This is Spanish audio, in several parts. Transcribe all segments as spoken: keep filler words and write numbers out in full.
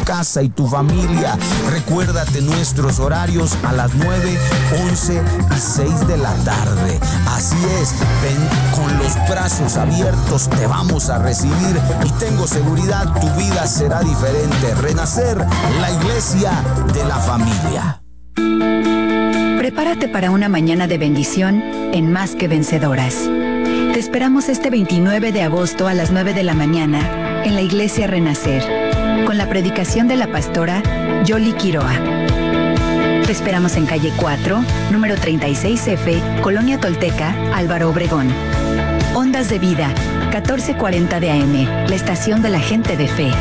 casa y tu familia. Recuérdate nuestros horarios a las nueve, once y seis de la tarde. Así es, ven con los brazos abiertos, te vamos a recibir y tengo seguridad, tu vida será diferente. Renacer, la iglesia de la familia. Prepárate para una mañana de bendición en Más que Vencedoras. Te esperamos este veintinueve de agosto a las nueve de la mañana en la iglesia Renacer, con la predicación de la pastora Yoli Quiroa. Te esperamos en calle cuatro, número treinta y seis F, Colonia Tolteca, Álvaro Obregón. Ondas de Vida, catorce cuarenta de A M, la estación de la gente de fe.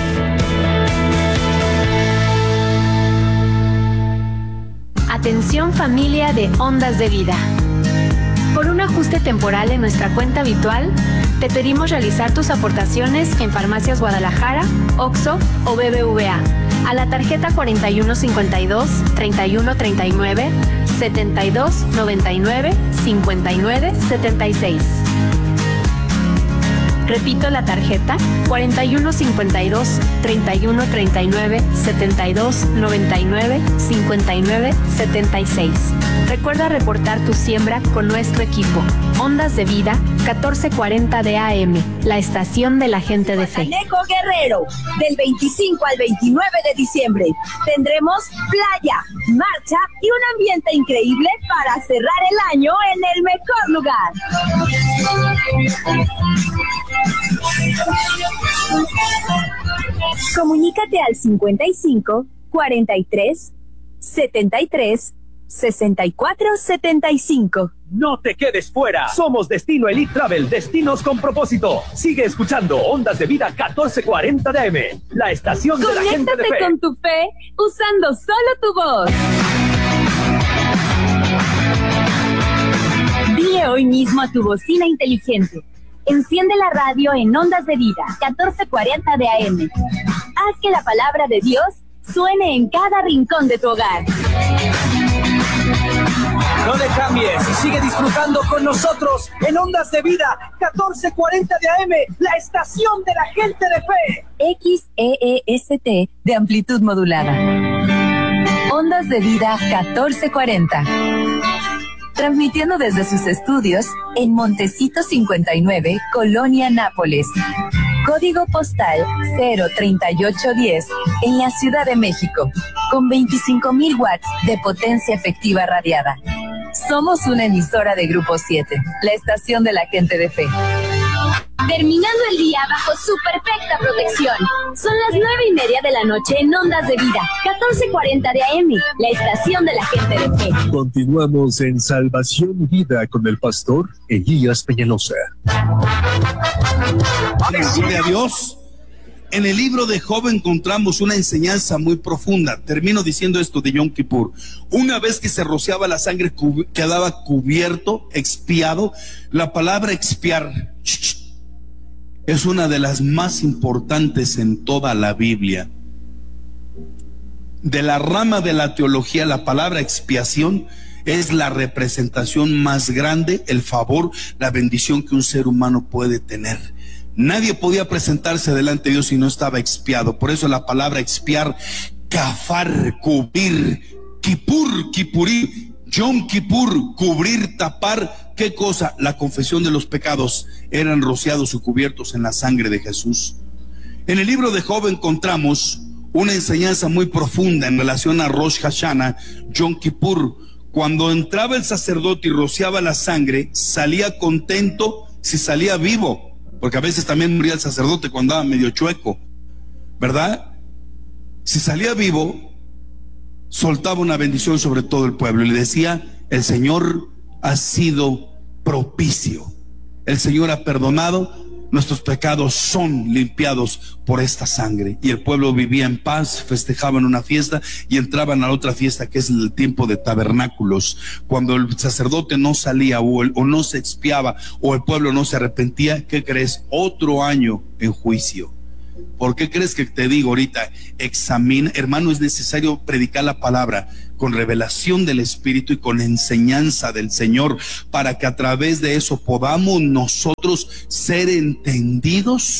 Atención familia de Ondas de Vida. Por un ajuste temporal en nuestra cuenta habitual, te pedimos realizar tus aportaciones en Farmacias Guadalajara, Oxxo o B B V A a la tarjeta cuarenta y uno cincuenta y dos, treinta y uno treinta y nueve, setenta y dos noventa y nueve, cincuenta y nueve setenta y seis. Repito la tarjeta cuarenta y uno cincuenta y dos, treinta y uno treinta y nueve, setenta y dos noventa y nueve, cincuenta y nueve setenta y seis. Recuerda reportar tu siembra con nuestro equipo. Ondas de Vida, catorce cuarenta de A M, la estación de la gente de fe. Guatanejo Guerrero, del veinticinco al veintinueve de diciembre. Tendremos playa, marcha y un ambiente increíble para cerrar el año en el mejor lugar. Comunícate al cincuenta y cinco, cuarenta y tres, setenta y tres, sesenta y cuatro setenta y cinco. No te quedes fuera. Somos Destino Elite Travel, destinos con propósito. Sigue escuchando Ondas de Vida catorce cuarenta de A M, la estación de la gente de fe. Conéctate con tu fe usando solo tu voz. Dile hoy mismo a tu bocina inteligente: enciende la radio en Ondas de Vida, catorce cuarenta de A M. Haz que la palabra de Dios suene en cada rincón de tu hogar. No le cambies, sigue disfrutando con nosotros en Ondas de Vida, catorce cuarenta de A M, la estación de la gente de fe. X E E S T de amplitud modulada. Ondas de Vida catorce cuarenta. Transmitiendo desde sus estudios en Montecito cincuenta y nueve, Colonia Nápoles. Código postal cero treinta y ocho diez en la Ciudad de México, con veinticinco mil watts de potencia efectiva radiada. Somos una emisora de Grupo siete, la estación de la gente de fe. Terminando el día bajo su perfecta protección. Son las nueve y media de la noche en Ondas de Vida, catorce cuarenta de A M, la estación de la gente de fe. Continuamos en Salvación y Vida con el pastor Elías Peñalosa. Gloria a Dios. En el libro de Job encontramos una enseñanza muy profunda. Termino diciendo esto de Yom Kippur. Una vez que se rociaba la sangre, quedaba cubierto, expiado. La palabra expiar es una de las más importantes en toda la Biblia. De la rama de la teología, la palabra expiación es la representación más grande, el favor, la bendición que un ser humano puede tener. Nadie podía presentarse delante de Dios si no estaba expiado. Por eso la palabra expiar, kafar, cubrir, kipur, kipurí, Yom Kippur, cubrir, tapar. ¿Qué cosa? La confesión de los pecados eran rociados o cubiertos en la sangre de Jesús. En el libro de Job encontramos una enseñanza muy profunda en relación a Rosh Hashanah, Yom Kippur. Cuando entraba el sacerdote y rociaba la sangre, salía contento si salía vivo, porque a veces también moría el sacerdote cuando andaba medio chueco, ¿verdad? Si salía vivo, soltaba una bendición sobre todo el pueblo y le decía: el Señor ha sido propicio, el Señor ha perdonado, nuestros pecados son limpiados por esta sangre. Y el pueblo vivía en paz, festejaban una fiesta y entraban a otra fiesta, que es el tiempo de tabernáculos. Cuando el sacerdote no salía o, el, o no se expiaba o el pueblo no se arrepentía, ¿qué crees? Otro año en juicio. ¿Por qué crees que te digo ahorita? Examina, hermano, es necesario predicar la palabra con revelación del Espíritu y con enseñanza del Señor, para que a través de eso podamos nosotros ser entendidos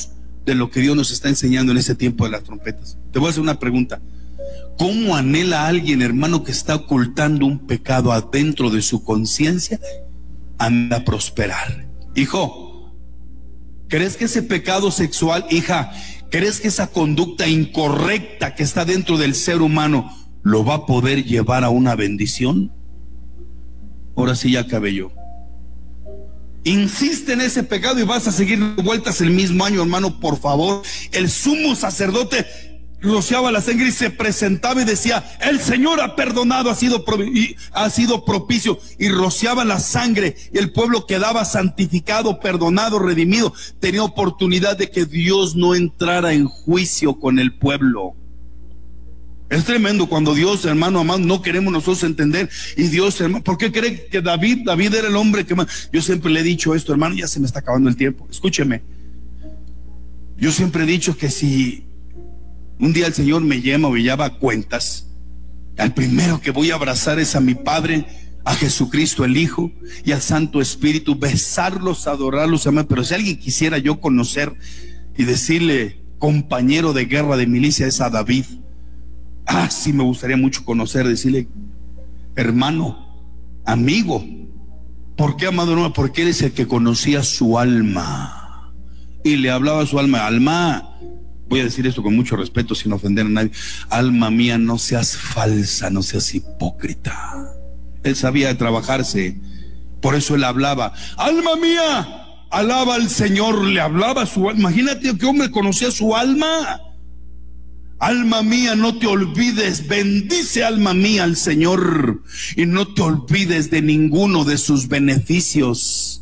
de lo que Dios nos está enseñando en ese tiempo de las trompetas. Te voy a hacer una pregunta. ¿Cómo anhela a alguien, hermano, que está ocultando un pecado adentro de su conciencia? Anda a prosperar. Hijo, ¿crees que ese pecado sexual, hija, crees que esa conducta incorrecta que está dentro del ser humano lo va a poder llevar a una bendición? Ahora sí ya acabé yo. Insiste en ese pecado y vas a seguir vueltas el mismo año, hermano, por favor. El sumo sacerdote rociaba la sangre y se presentaba y decía: el Señor ha perdonado, ha sido, y ha sido propicio, y rociaba la sangre y el pueblo quedaba santificado, perdonado, redimido. Tenía oportunidad de que Dios no entrara en juicio con el pueblo. Es tremendo cuando Dios, hermano amado, no queremos nosotros entender. Y Dios, hermano, ¿por qué cree que David, David era el hombre que más? Yo siempre le he dicho esto, hermano, ya se me está acabando el tiempo. Escúcheme. Yo siempre he dicho que si un día el Señor me llama o me llama a cuentas, al primero que voy a abrazar es a mi Padre, a Jesucristo el Hijo y al Santo Espíritu, besarlos, adorarlos, amar. Pero si alguien quisiera yo conocer y decirle compañero de guerra, de milicia, es a David. Ah, sí, me gustaría mucho conocer, decirle hermano, amigo. ¿Por qué, amado hermano? Porque eres el que conocía su alma y le hablaba a su alma. Alma, voy a decir esto con mucho respeto, sin ofender a nadie. Alma mía, no seas falsa, no seas hipócrita. Él sabía trabajarse, por eso él hablaba. Alma mía, alaba al Señor, le hablaba a su alma. Imagínate qué hombre conocía su alma. Alma mía, no te olvides, bendice alma mía al Señor y no te olvides de ninguno de sus beneficios.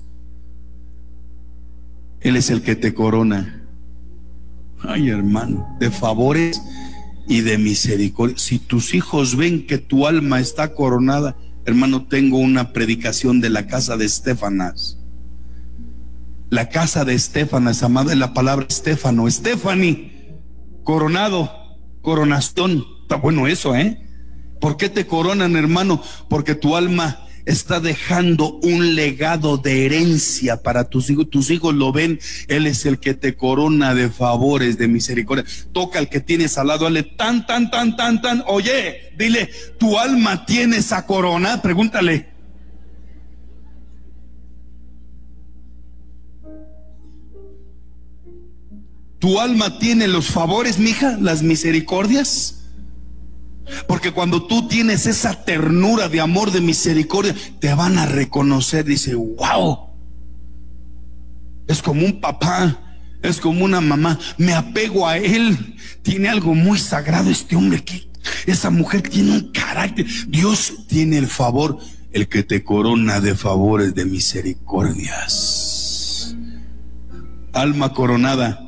Él es el que te corona. Ay, hermano, de favores y de misericordia. Si tus hijos ven que tu alma está coronada, hermano, tengo una predicación de la casa de Estefanas. La casa de Estefanas, amada, es la palabra Estéfano, Stephanie, coronado, coronación. Está bueno eso, ¿eh? ¿Por qué te coronan, hermano? Porque tu alma está dejando un legado de herencia para tus hijos. Tus hijos lo ven. Él es el que te corona de favores, de misericordia. Toca al que tienes al lado, dale tan, tan, tan, tan, tan. Oye, dile, ¿tu alma tiene esa corona? Pregúntale. ¿Tu alma tiene los favores, mija, las misericordias? Porque cuando tú tienes esa ternura de amor, de misericordia, te van a reconocer. Dice, wow, es como un papá, es como una mamá. Me apego a él, tiene algo muy sagrado este hombre, que esa mujer tiene un carácter. Dios tiene el favor, el que te corona de favores, de misericordias. Alma coronada.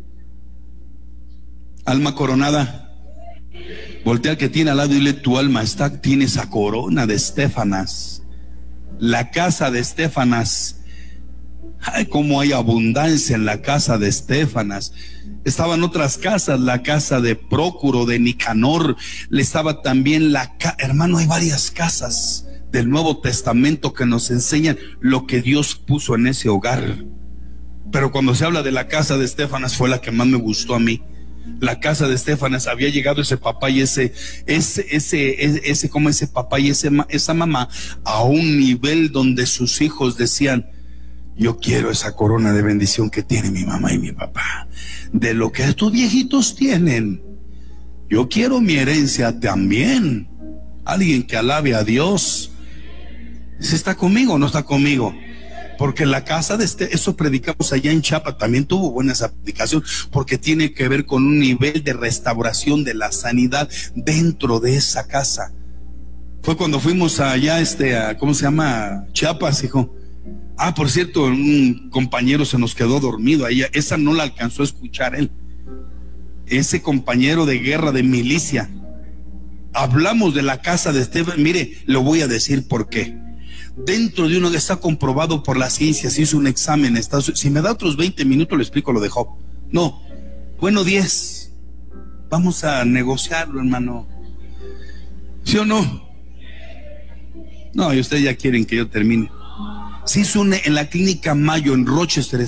Alma coronada. Voltea al que tiene al lado y dile, tu alma está, tiene esa corona de Estefanas. La casa de Estefanas. Ay, cómo hay abundancia en la casa de Estefanas. Estaban otras casas, la casa de Prócuro, de Nicanor. Le estaba también la casa. Hermano, hay varias casas del Nuevo Testamento que nos enseñan lo que Dios puso en ese hogar. Pero cuando se habla de la casa de Estefanas, fue la que más me gustó a mí. La casa de Estefanas, había llegado ese papá y ese, ese, ese, ese, ese como ese papá y ese, esa mamá a un nivel donde sus hijos decían, yo quiero esa corona de bendición que tiene mi mamá y mi papá, de lo que estos viejitos tienen. Yo quiero mi herencia también. Alguien que alabe a Dios. ¿Se está conmigo o no está conmigo? Porque la casa de este, eso predicamos allá en Chiapas, también tuvo buena esa predicación, porque tiene que ver con un nivel de restauración de la sanidad dentro de esa casa. Fue cuando fuimos allá, este, a, ¿cómo se llama? Chiapas, hijo. Ah, por cierto, un compañero se nos quedó dormido ahí, esa no la alcanzó a escuchar él. Ese compañero de guerra, de milicia. Hablamos de la casa de Esteban, mire, lo voy a decir por qué. Dentro de uno que está comprobado por la ciencia, se hizo un examen. Si me da otros veinte minutos le explico lo de Job. No, bueno, diez. Vamos a negociarlo, hermano. ¿Sí o no? No, y ustedes ya quieren que yo termine. Se hizo una, en la clínica Mayo en Rochester,